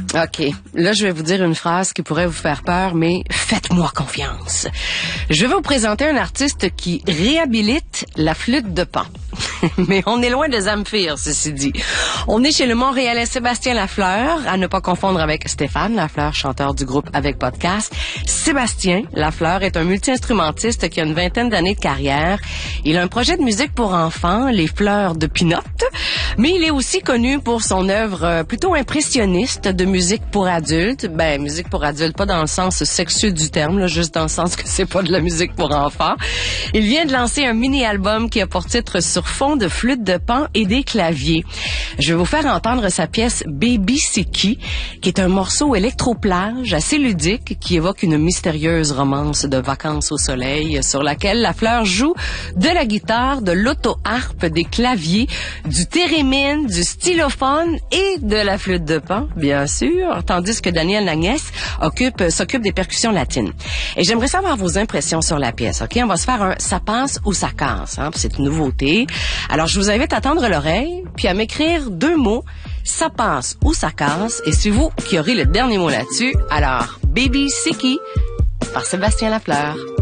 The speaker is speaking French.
OK. Là, je vais vous dire une phrase qui pourrait vous faire peur, mais faites-moi confiance. Je vais vous présenter un artiste qui réhabilite la flûte de Pan. Mais on est loin de Zamfir, ceci dit. On est chez le Montréalais Sébastien Lafleur, à ne pas confondre avec Stéphane Lafleur, chanteur du groupe Avec Podcast. Sébastien Lafleur est un multi-instrumentiste qui a une vingtaine d'années de carrière. Il a un projet de musique pour enfants, Les Fleurs de Pinot, mais il est aussi connu pour son œuvre plutôt impressionniste de musique pour adultes. Ben, musique pour adultes, pas dans le sens sexueux du terme, là, juste dans le sens que c'est pas de la musique pour enfants. Il vient de lancer un mini-album qui a pour titre Sur fond de flûte de Pan et des claviers. Je vais vous faire entendre sa pièce Baby C'est qui est un morceau électro-plage assez ludique qui évoque une mystérieuse romance de vacances au soleil sur laquelle Lafleur joue de la guitare, de l'auto-harpe, des claviers, du thérémine, du stylophone et de la flûte de Pan, bien sûr, tandis que Daniel Nagnès s'occupe des percussions latines. Et j'aimerais savoir vos impressions sur la pièce, OK? On va se faire un ça passe ou ça casse, hein? C'est une nouveauté. Alors, je vous invite à tendre l'oreille, puis à m'écrire 2 mots, ça passe ou ça casse, et c'est vous qui aurez le dernier mot là-dessus. Alors, Baby C'est qui par Sébastien Lafleur.